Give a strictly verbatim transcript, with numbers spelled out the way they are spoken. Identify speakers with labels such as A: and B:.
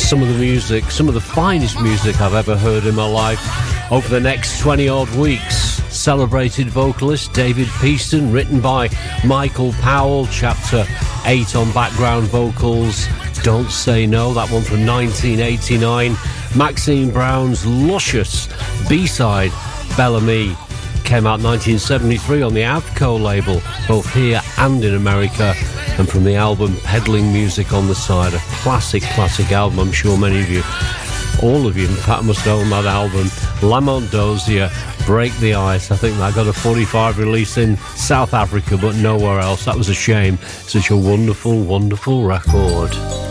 A: some of the music, some of the finest music I've ever heard in my life over the next twenty odd weeks. Celebrated vocalist David Peaston, written by Michael Powell, chapter eight on background vocals. Don't Say No, that one from nineteen eighty-nine. Maxine Brown's luscious B-side, Bellamy, came out nineteen seventy-three on the Avco label, both here and in America, and from the album Peddling Music on the Side, a classic, classic album. I'm sure many of you, all of you in fact, must own that album. Lamont Dozier, Break the Ice. I think that got a forty-five release in South Africa, but nowhere else. That was a shame. Such a wonderful, wonderful record.